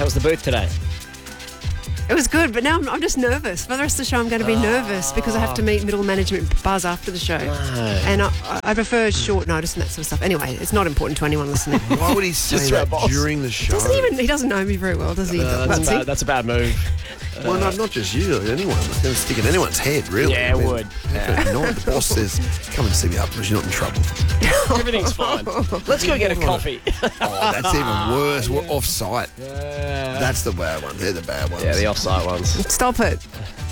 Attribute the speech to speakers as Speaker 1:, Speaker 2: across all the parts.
Speaker 1: How was the booth today?
Speaker 2: It was good, but now I'm just nervous. For the rest of the show, I'm going to be nervous because I have to meet middle management Buzz after the show. And I prefer short notice and that sort of stuff. Anyway, it's not important to anyone listening.
Speaker 3: Why would he say that during the show?
Speaker 2: He doesn't know me very well, does he?
Speaker 1: That's a bad move.
Speaker 3: Well, not just you, anyone. It's going to stick in anyone's head, really.
Speaker 1: Yeah, it would.
Speaker 3: The boss says, come and see me afterwards, you're not in trouble.
Speaker 1: Everything's fine. Let's go get a coffee.
Speaker 3: Oh, that's even worse. We're off-site. That's the bad one. They're the bad ones.
Speaker 1: Yeah, the off-site ones.
Speaker 2: Stop it.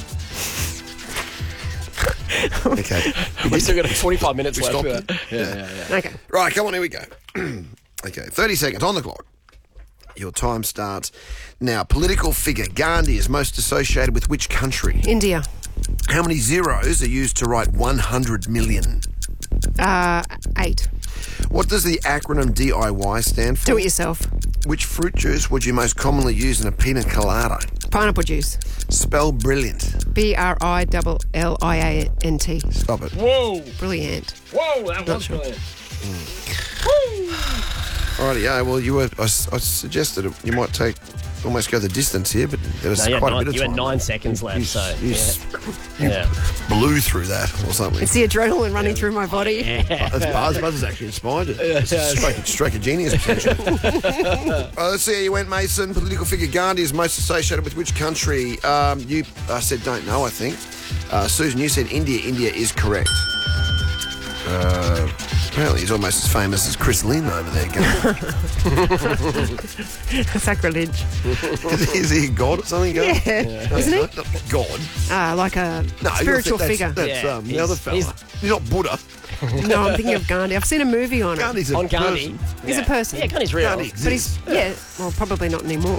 Speaker 3: Okay.
Speaker 1: We've still got 45 minutes left.
Speaker 3: Yeah.
Speaker 2: Okay.
Speaker 3: Right, come on, here we go. Okay, 30 seconds on the clock. Your time starts now. Political figure Gandhi is most associated with which country?
Speaker 2: India.
Speaker 3: How many zeros are used to write 100 million?
Speaker 2: 8.
Speaker 3: What does the acronym DIY stand for?
Speaker 2: Do it yourself.
Speaker 3: Which fruit juice would you most commonly use in a pina colada?
Speaker 2: Pineapple juice.
Speaker 3: Spell brilliant.
Speaker 2: BRILLIANT.
Speaker 3: Stop it.
Speaker 1: Whoa.
Speaker 2: Brilliant.
Speaker 1: Whoa, that was brilliant.
Speaker 3: Alrighty, yeah, well, I suggested you might almost go the distance here, but there was quite a bit of time.
Speaker 1: You had 9 seconds left,
Speaker 3: You blew through that or something.
Speaker 2: It's the adrenaline running through my body.
Speaker 3: That's Buzz has actually inspired it. Stroke of genius potential. Let's see how you went, Mason. Political figure Gandhi is most associated with which country? You said don't know, I think. Susan, you said India. India is correct. Apparently he's almost as famous as Chris Lynn over there.
Speaker 2: Sacrilege.
Speaker 3: Is he a god or something?
Speaker 2: Yeah. Isn't he?
Speaker 3: Not God.
Speaker 2: Like a spiritual figure.
Speaker 3: That's the other fella. He's not Buddha.
Speaker 2: No, I'm thinking of Gandhi. I've seen a movie on it.
Speaker 3: Gandhi's a
Speaker 1: On Gandhi.
Speaker 3: person.
Speaker 2: He's a person.
Speaker 1: Yeah, Gandhi's real.
Speaker 3: Gandhi
Speaker 2: But he's, well, probably not anymore.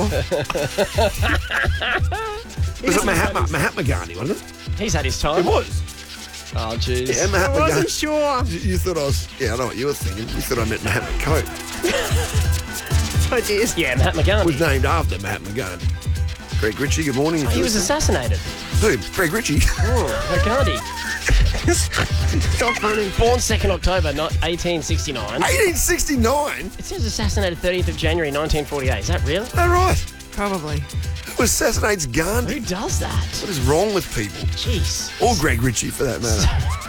Speaker 3: Was it Mahatma Gandhi, wasn't it?
Speaker 1: He's had his time.
Speaker 3: It was.
Speaker 1: Oh, jeez.
Speaker 3: Yeah,
Speaker 2: I
Speaker 3: Mahatma
Speaker 2: wasn't
Speaker 3: Gandhi.
Speaker 2: sure.
Speaker 3: You thought I was... Yeah, I know what you were thinking. You thought I meant Mahatma Coat.
Speaker 2: Oh, dear.
Speaker 1: Yeah, Mahatma Gandhi.
Speaker 3: Was named after Mahatma Gandhi. Greg Ritchie, good morning.
Speaker 1: He was assassinated.
Speaker 3: Who? Greg Ritchie?
Speaker 1: Gandhi.
Speaker 2: Stop funny.
Speaker 1: Born 2nd October, 1869.
Speaker 3: 1869?
Speaker 1: It says assassinated 30th of January, 1948. Is that real?
Speaker 3: Is that right?
Speaker 2: Probably.
Speaker 3: Who assassinates Gandhi?
Speaker 1: Who does that?
Speaker 3: What is wrong with people?
Speaker 1: Jeez.
Speaker 3: Or Greg Ritchie, for that matter.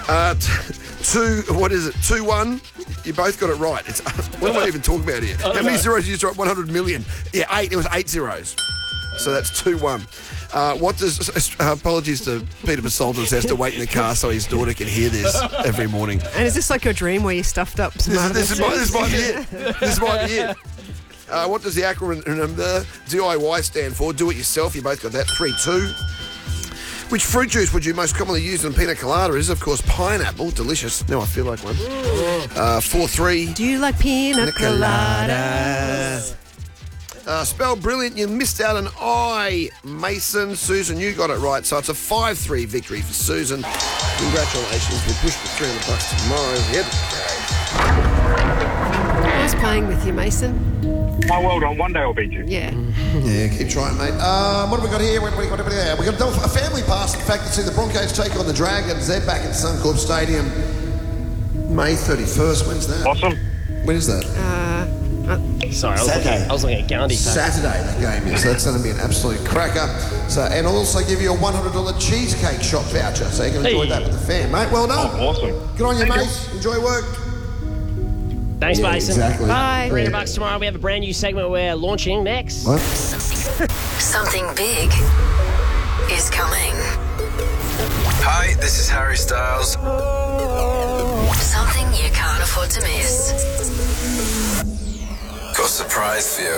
Speaker 3: 2-1. You both got it right. What am I even talking about here? How many zeros you used to write 100 million? Yeah, 8. It was 8 zeros. So that's 2-1. What does... apologies to Peter Basaltas, has to wait in the car so his daughter can hear this every morning.
Speaker 2: And is this like your dream where you stuffed up some
Speaker 3: This might be it. This might be it. What does the acronym DIY stand for? Do it yourself. You both got that. 3-2. Which fruit juice would you most commonly use in pina colada? Is, of course, pineapple. Delicious. Now I feel like one. 4-3.
Speaker 2: Do you like pina coladas?
Speaker 3: Spell brilliant. You missed out an I, Mason. Susan, you got it right. So it's a 5-3 victory for Susan. Congratulations. We'll push for $300 tomorrow. Yep.
Speaker 2: I was playing with you, Mason.
Speaker 4: Oh, well done. One day I'll beat you.
Speaker 2: Yeah.
Speaker 3: Yeah, keep trying, mate. What have we got here? We've got a family pass, in fact, to see the Broncos take on the Dragons. They're back at Suncorp Stadium May 31st. When's that?
Speaker 4: Awesome.
Speaker 3: When is that?
Speaker 1: Sorry,
Speaker 3: Saturday.
Speaker 1: I was looking at Gandhi.
Speaker 3: Saturday, the game is. So that's going to be an absolute cracker. So, and I'll also give you a $100 cheesecake shop voucher. So you can enjoy that with the fam, mate. Well done.
Speaker 4: Oh, awesome.
Speaker 3: Good on you, mate. Enjoy work.
Speaker 1: Thanks, Mason.
Speaker 3: Exactly.
Speaker 2: Bye.
Speaker 1: $300 tomorrow. We have a brand new segment we're launching next.
Speaker 3: What?
Speaker 5: Something big is coming.
Speaker 6: Hi, this is Harry Styles.
Speaker 5: Something you can't afford to miss.
Speaker 6: Got a surprise for you.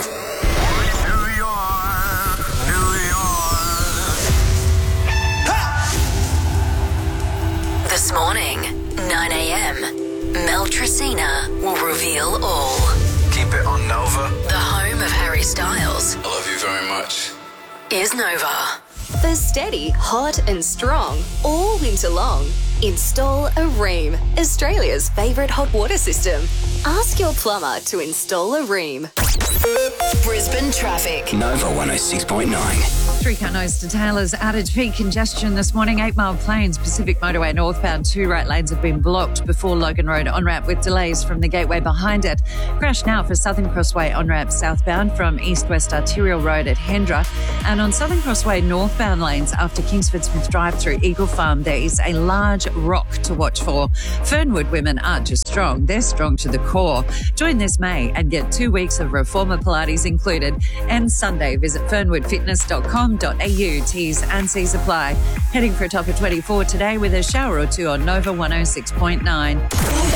Speaker 5: This morning, 9 a.m., Mel Tracina will reveal all.
Speaker 6: Keep it on Nova.
Speaker 5: The home of Harry Styles
Speaker 6: I love you very much.
Speaker 5: is Nova.
Speaker 7: For steady, hot and strong, all winter long, install a Ream, Australia's favourite hot water system. Ask your plumber to install a Ream.
Speaker 5: Brisbane traffic.
Speaker 6: Nova 106.9.
Speaker 8: Three car nose to Taylor's added peak congestion this morning. 8 Mile Plains, Pacific Motorway northbound. 2 right lanes have been blocked before Logan Road on-ramp with delays from the gateway behind it. Crash now for Southern Crossway on-ramp southbound from East-West Arterial Road at Hendra. And on Southern Crossway northbound lanes after Kingsford Smith Drive through Eagle Farm, there is a large rock to watch for. Fernwood women aren't just strong, they're strong to the core. Join this May and get 2 weeks of Reformer Pilates included. And Sunday, visit fernwoodfitness.com.au. T's and C's apply. Heading for a top of 24 today with a shower or two on Nova 106.9.